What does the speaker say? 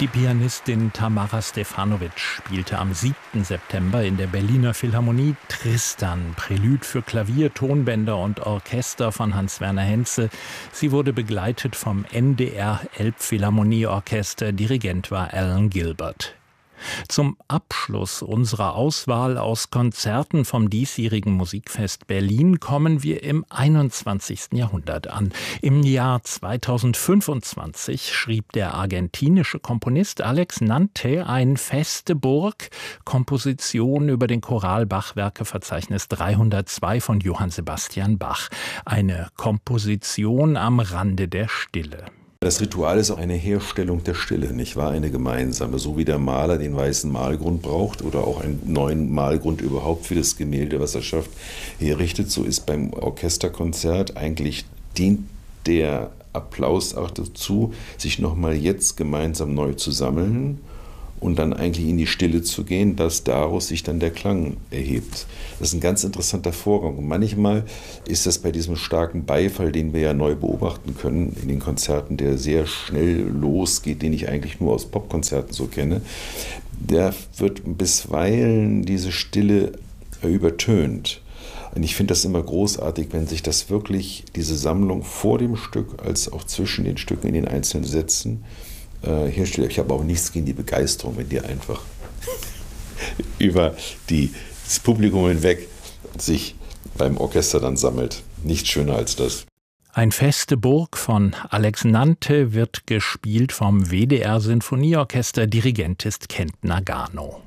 Die Pianistin Tamara Stefanovic spielte am 7. September in der Berliner Philharmonie Tristan, Prälude für Klavier, Tonbänder und Orchester von Hans-Werner Henze. Sie wurde begleitet vom NDR Elbphilharmonieorchester. Dirigent war Alan Gilbert. Zum Abschluss unserer Auswahl aus Konzerten vom diesjährigen Musikfest Berlin kommen wir im 21. Jahrhundert an. Im Jahr 2025 schrieb der argentinische Komponist Alex Nante ein Feste Burg, Komposition über den Choral-Bachwerke-Verzeichnis 302 von Johann Sebastian Bach. Eine Komposition am Rande der Stille. Das Ritual ist auch eine Herstellung der Stille, nicht wahr? Eine gemeinsame. So wie der Maler den weißen Malgrund braucht oder auch einen neuen Malgrund überhaupt für das Gemälde, was er schafft, herrichtet, so ist beim Orchesterkonzert eigentlich dient der Applaus auch dazu, sich nochmal jetzt gemeinsam neu zu sammeln und dann eigentlich in die Stille zu gehen, dass daraus sich dann der Klang erhebt. Das ist ein ganz interessanter Vorgang. Und manchmal ist das bei diesem starken Beifall, den wir ja neu beobachten können in den Konzerten, der sehr schnell losgeht, den ich eigentlich nur aus Popkonzerten so kenne, der wird bisweilen diese Stille übertönt. Und ich finde das immer großartig, wenn sich das wirklich, diese Sammlung vor dem Stück als auch zwischen den Stücken in den einzelnen Sätzen herstellt. Ich habe auch nichts gegen die Begeisterung, wenn die einfach über das Publikum hinweg sich beim Orchester dann sammelt. Nichts schöner als das. Ein Feste Burg von Alex Nante wird gespielt vom WDR Sinfonieorchester. Dirigent ist Kent Nagano.